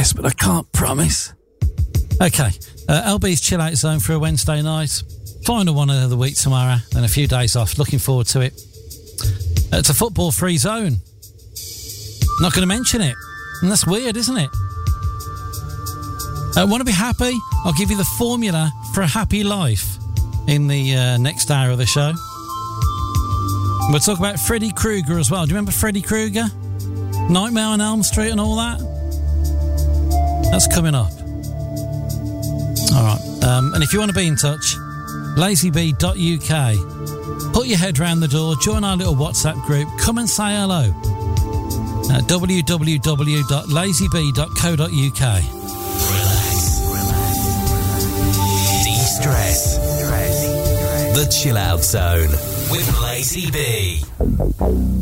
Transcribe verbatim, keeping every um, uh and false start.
yes, but I can't promise. Okay, uh, L B's Chill Out Zone for a Wednesday night. Final one of the week tomorrow, then a few days off. Looking forward to it. Uh, it's a football-free zone. Not going to mention it. And that's weird, isn't it? Uh, want to be happy? I'll give you the formula for a happy life in the uh, next hour of the show. We'll talk about Freddy Krueger as well. Do you remember Freddy Krueger? Nightmare on Elm Street and all that? That's coming up. All right. Um, and if you want to be in touch, lazy bee dot U K. Put your head round the door, join our little WhatsApp group, come and say hello at w w w dot lazy bee dot co dot U K. Relax, relax, de-stress. The Chill Out Zone with Lazy Bee.